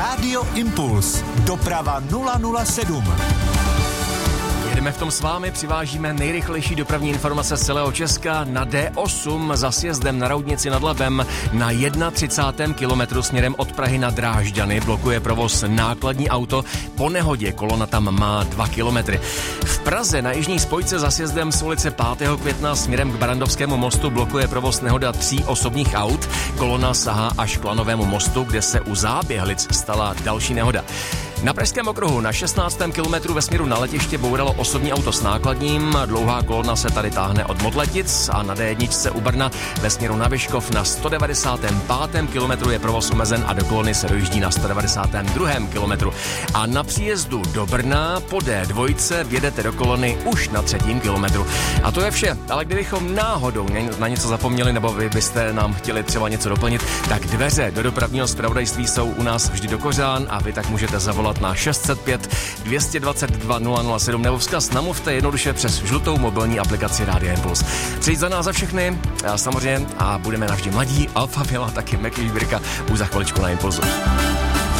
Rádio Impuls. Doprava 007. Jedeme v tom s vámi, přivážíme nejrychlejší dopravní informace z celého Česka na D8 za sjezdem na Roudnici nad Labem na 31. kilometru směrem od Prahy na Drážďany. Blokuje provoz nákladní auto. Po nehodě kolona tam má 2 kilometry. V Praze na jižní spojce za sjezdem z ulice 5. května směrem k Barandovskému mostu blokuje provoz nehoda 3 osobních aut. Kolona sahá až k Lanovému mostu, kde se u Záběhlic stala další nehoda. Na Pražském okruhu na 16. kilometru ve směru na letiště bouralo osobní auto s nákladním. Dlouhá kolona se tady táhne od Modletic a na D1 u Brna ve směru na Vyškov na 195. kilometru je provoz omezen a do kolony se dojíždí na 192. kilometru. A na příjezdu do Brna po D2 vjedete do kolony už na 3. kilometru. A to je vše, ale kdybychom náhodou na něco zapomněli nebo vy byste nám chtěli třeba něco doplnit, tak dveře do dopravního zpravodajství jsou u nás vždy do kořán a vy tak můžete zavolat na 605 222 007 nebo vzkaz namluvte jednoduše přes žlutou mobilní aplikaci Rádia Impuls. Přijď za nás za všechny, samozřejmě, a budeme navždy mladí, Alfa Fiala, taky Meky Birka, už za chviličku na Impulsu.